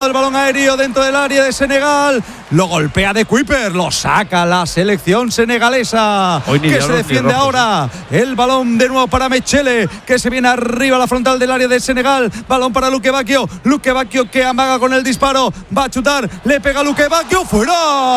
el balón aéreo dentro del área de Senegal. Lo golpea de Kuiper. Lo saca la selección senegalesa. Que se defiende ahora. El balón de nuevo para Mechele, que se viene arriba a la frontal del área de Senegal. Balón para Luque Bacchio. Luque Bacchio que amaga con el disparo. Va a chutar. Le pega Luque Bacchio. ¡Fuera!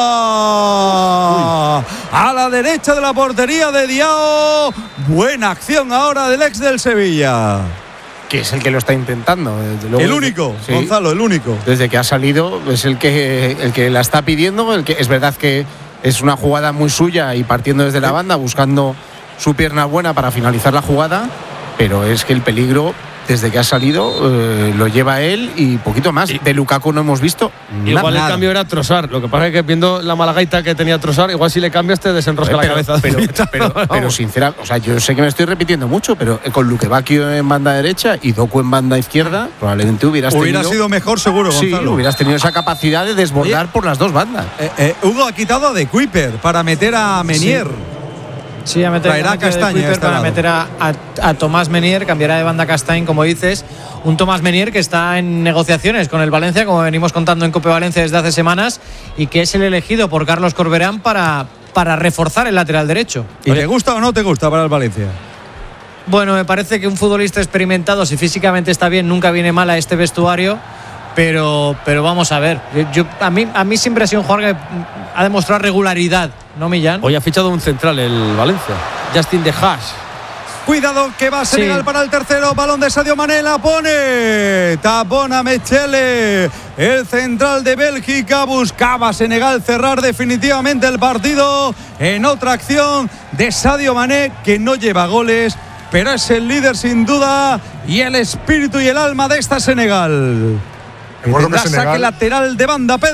A la derecha de la portería de Diao. Buena acción ahora del ex del Sevilla. Que es el que lo está intentando. Luego, el único, sí, Gonzalo, el único. Desde que ha salido es el que la está pidiendo. El que es verdad que es una jugada muy suya y partiendo desde la banda, buscando su pierna buena para finalizar la jugada, pero es que el peligro desde que ha salido lo lleva él y poquito más. De Lukaku no hemos visto igual nada. El cambio era Trossard. Lo que pasa es que viendo la malagaita que tenía Trossard, igual si le cambias te desenrosca la cabeza. Pero sinceramente, o sea, yo sé que me estoy repitiendo mucho, pero con Luque Bacchio en banda derecha y Doku en banda izquierda, probablemente hubiera sido mejor, seguro, Gonzalo. Sí, hubieras tenido esa capacidad de desbordar por las dos bandas. Hugo ha quitado a De Kuiper para meter a Menier. Sí, a meter a Castagne para meter a Tomás Menier, cambiará de banda Castagne, como dices. Un Tomás Menier que está en negociaciones con el Valencia, como venimos contando en Cope Valencia desde hace semanas, y que es el elegido por Carlos Corberán para reforzar el lateral derecho. ¿Y te gusta o no te gusta para el Valencia? Bueno, me parece que un futbolista experimentado, si físicamente está bien, nunca viene mal a este vestuario. Pero vamos a ver. A mí siempre ha sido un jugador que ha demostrado regularidad, ¿no, Millán? Hoy ha fichado un central el Valencia, Justin De Haas. Cuidado que va Senegal para el tercero. Balón de Sadio Mané, la pone. Tapona Mechele. El central de Bélgica buscaba Senegal cerrar definitivamente el partido en otra acción de Sadio Mané, que no lleva goles, pero es el líder sin duda y el espíritu y el alma de esta Senegal. Tendrá saque lateral de banda, Pedro.